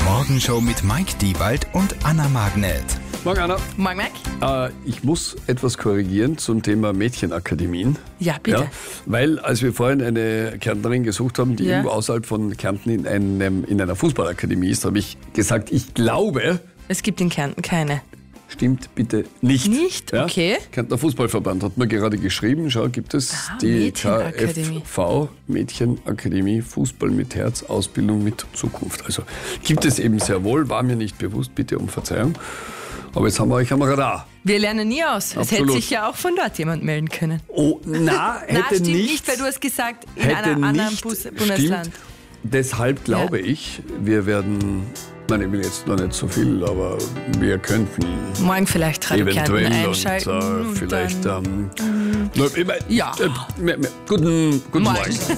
Morgenshow mit Mike Diewald und Anna Magnet. Morgen, Anna. Morgen, Mike. Ich muss etwas korrigieren zum Thema Mädchenakademien. Ja, bitte. Ja, weil, als wir vorhin eine Kärntnerin gesucht haben, die irgendwo außerhalb von Kärnten in einer Fußballakademie ist, habe ich gesagt, ich glaube... Es gibt in Kärnten keine. Stimmt bitte nicht. Nicht? Ja? Okay. Kärntner Fußballverband hat mir gerade geschrieben, schau, gibt es die Mädchenakademie. KFV, Mädchenakademie, Fußball mit Herz, Ausbildung mit Zukunft. Also gibt es eben sehr wohl, war mir nicht bewusst, bitte um Verzeihung. Aber jetzt haben wir euch am Radar. Wir lernen nie aus. Es hätte sich ja auch von dort jemand melden können. Oh, na, hätte stimmt nicht, weil du hast gesagt, in hätte einem anderen nicht, Bundesland. Stimmt. Deshalb glaube ich, wir werden, nein, ich will jetzt noch nicht so viel, aber wir könnten Morgen vielleicht Radio Kärnten eventuell einschalten. und vielleicht, dann, guten Morgen.